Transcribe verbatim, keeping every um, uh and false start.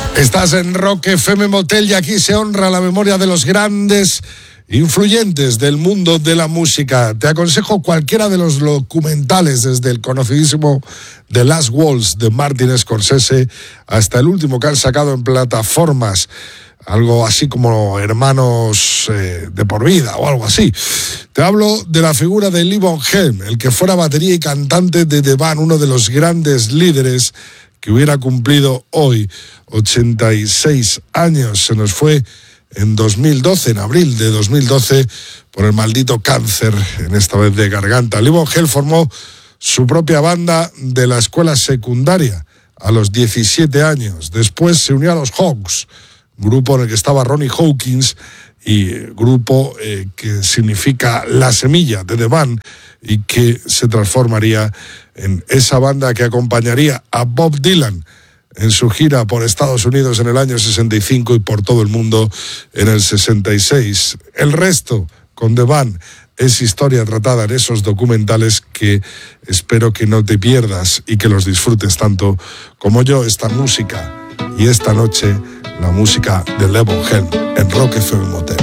Estás en Rock F M Motel y aquí se honra la memoria de los grandes influyentes del mundo de la música. Te aconsejo cualquiera de los documentales, desde el conocidísimo The Last Waltz de Martin Scorsese hasta el último que han sacado en plataformas, algo así como Hermanos eh, de por vida o algo así. Te hablo de la figura de Levon Helm, el que fuera batería y cantante de The Band, uno de los grandes líderes que hubiera cumplido hoy ochenta y seis años. Se nos fue en dos mil doce, en abril de dos mil doce, por el maldito cáncer, en esta vez de garganta. Levon Helm formó su propia banda de la escuela secundaria a los diecisiete años. Después se unió a los Hawks, grupo en el que estaba Ronnie Hawkins, y grupo eh, que significa la semilla de The Band, y que se transformaría en esa banda que acompañaría a Bob Dylan en su gira por Estados Unidos en el año sesenta y cinco y por todo el mundo en el sesenta y seis. El resto, con The Band, es historia tratada en esos documentales que espero que no te pierdas y que los disfrutes tanto como yo. Esta música y esta noche, la música de Levon Helm en Rock F M Motel.